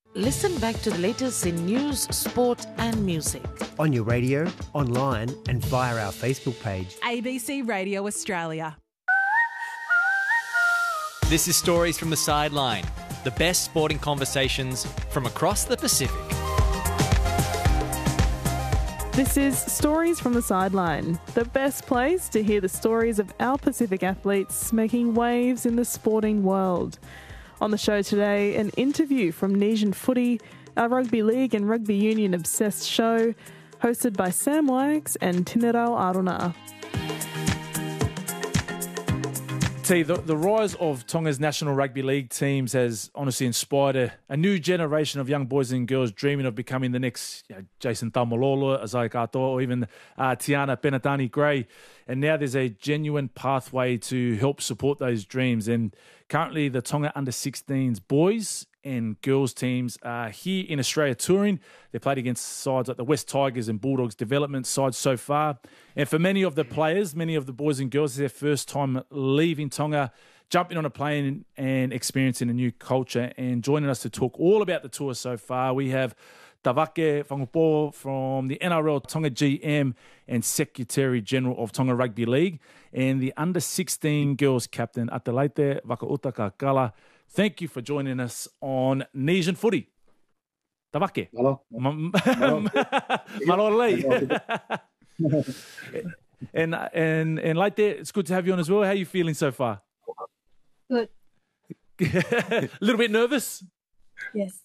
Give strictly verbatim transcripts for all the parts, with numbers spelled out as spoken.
Listen back to the latest in news, sport and music. On your radio, online and via our Facebook page. A B C Radio Australia. This is Stories from the Sideline, the best sporting conversations from across the Pacific. This is Stories from the Sideline, the best place to hear the stories of our Pacific athletes making waves in the sporting world. On the show today, an interview from Nesian Footy, our rugby league and rugby union obsessed show, hosted by Sam Wags and Tinerau Aruna. The, the rise of Tonga's National Rugby League teams has honestly inspired a, a new generation of young boys and girls dreaming of becoming the next you know, Jason Taumalolo, Isaiah Katoa, or even uh, Tiana Penatani-Gray. And now there's a genuine pathway to help support those dreams. And currently the Tonga under sixteens boys and girls teams are here in Australia touring. They played against sides like the West Tigers and Bulldogs development sides so far. And for many of the players, many of the boys and girls, it's their first time leaving Tonga, jumping on a plane and experiencing a new culture. And joining us to talk all about the tour so far, we have Tavake Whangupo from the N R L Tonga G M and Secretary General of Tonga Rugby League, and the under sixteen girls captain Atalaite Wakautaka Kala. Thank you for joining us on Nesian Footy. Tavake. Hello. Malolei. and and and like that, it's good to have you on as well. How are you feeling so far? Good. A little bit nervous? Yes.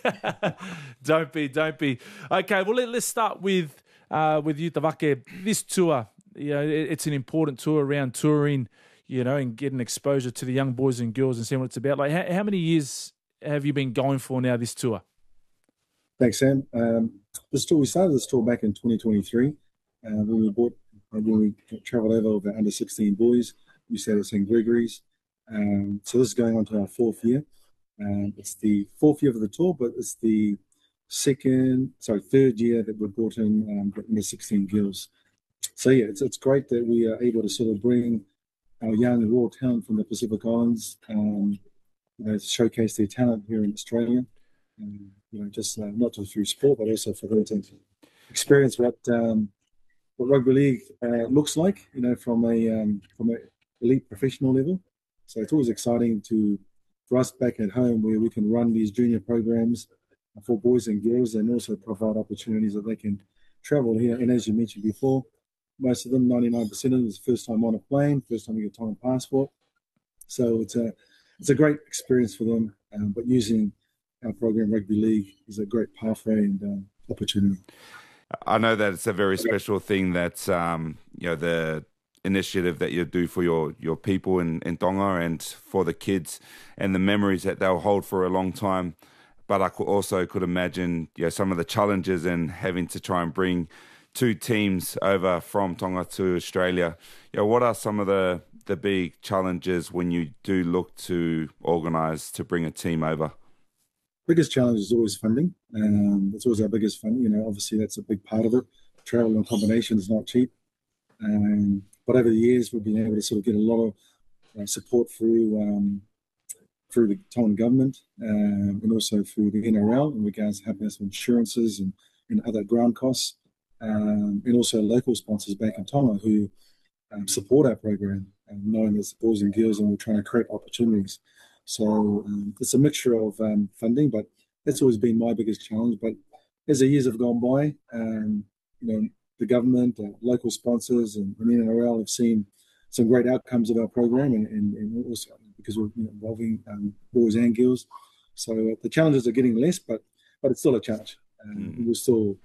don't be, don't be. Okay, well, let, let's start with uh, with you, Tavake. This tour, you know, it, it's an important tour around touring, you know, and getting exposure to the young boys and girls and seeing what it's about. Like, how, how many years have you been going for now, this tour? Thanks, Sam. Um, this tour, we started this tour back in twenty twenty-three uh, when we bought, when we travelled over with our under sixteen boys. We started at Saint Gregory's. Um, so this is going on to our fourth year. Um, it's the fourth year of the tour, but it's the second, sorry, third year that we brought in um, the under sixteen girls. So yeah, it's it's great that we are able to sort of bring our young raw talent from the Pacific Islands, um, you know, to showcase their talent here in Australia. Um, you know, just uh, not just through sport, but also for them to experience what um, what rugby league uh, looks like. You know, from a um, from an elite professional level. So it's always exciting to. For us back at home, where we can run these junior programs for boys and girls and also provide opportunities that they can travel here. And as you mentioned before, most of them, ninety-nine percent of them, is first time on a plane, first time you get a Tongan passport. So it's a, it's a great experience for them. Um, but using our program, Rugby League, is a great pathway and um, opportunity. I know that it's a very special thing that, um, you know, the initiative that you do for your, your people in, in Tonga and for the kids and the memories that they'll hold for a long time. But I could also could imagine, you know, some of the challenges in having to try and bring two teams over from Tonga to Australia. You know, what are some of the, the big challenges when you do look to organise to bring a team over? Biggest challenge is always funding. Um, it's always our biggest funding. You know, obviously that's a big part of it. Travel and accommodation is not cheap. Um, But over the years, we've been able to sort of get a lot of uh, support through um, through the Tongan government um, and also through the N R L in regards to helping us with insurances and, and other ground costs, um, and also local sponsors back in Tonga who um, support our program, um, knowing there's boys and girls and we're trying to create opportunities. So um, it's a mixture of um, funding, but that's always been my biggest challenge. But as the years have gone by, um, you know, the government, uh, local sponsors, and, and N R L have seen some great outcomes of our program, and, and, and also because we're you know, involving um, boys and girls. So uh, the challenges are getting less, but but it's still a challenge. Um, mm. We're still